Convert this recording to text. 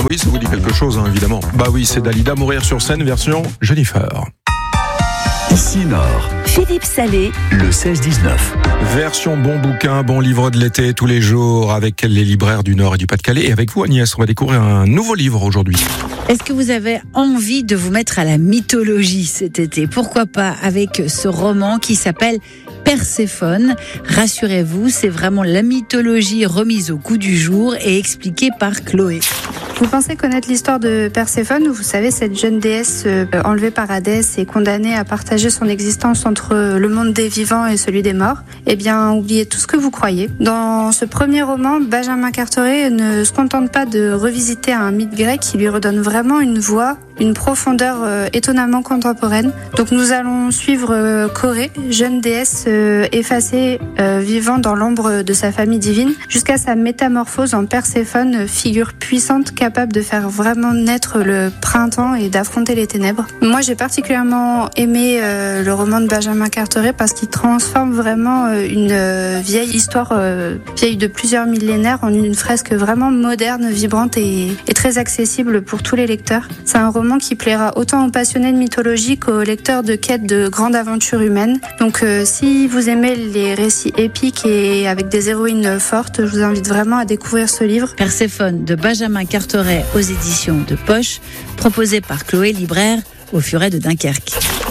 oui, ça vous dit quelque chose, hein, évidemment. Bah oui, c'est Dalida, Mourir sur scène, version Jennifer. Ici Nord, Philippe Salé, le 16-19. Version bon bouquin, bon livre de l'été tous les jours avec les libraires du Nord et du Pas-de-Calais. Et avec vous, Agnès, on va découvrir un nouveau livre aujourd'hui. est-ce que vous avez envie de vous mettre à la mythologie cet été ? Pourquoi pas avec ce roman qui s'appelle Perséphone. Rassurez-vous, c'est vraiment la mythologie remise au goût du jour et expliquée par Chloé. Vous pensez connaître l'histoire de Perséphone, vous savez, cette jeune déesse enlevée par Hadès et condamnée à partager son existence entre le monde des vivants et celui des morts. Eh bien, oubliez tout ce que vous croyez. Dans ce premier roman, Benjamin Carteret ne se contente pas de revisiter un mythe grec qui lui redonne vraiment une voix, une profondeur étonnamment contemporaine. Donc nous allons suivre Corée, jeune déesse effacée, vivant dans l'ombre de sa famille divine, jusqu'à sa métamorphose en Perséphone, figure puissante capable de faire vraiment naître le printemps et d'affronter les ténèbres. Moi, j'ai particulièrement aimé le roman de Benjamin Carteret parce qu'il transforme vraiment une vieille histoire, vieille de plusieurs millénaires, en une fresque vraiment moderne, vibrante et très accessible pour tous les lecteurs. C'est un roman qui plaira autant aux passionnés de mythologie qu'aux lecteurs de quêtes de grandes aventures humaines. Donc, si vous aimez les récits épiques et avec des héroïnes fortes, je vous invite vraiment à découvrir ce livre. Perséphone de Benjamin Carteret aux éditions de Poche, proposé par Chloé, libraire au Furet de Dunkerque.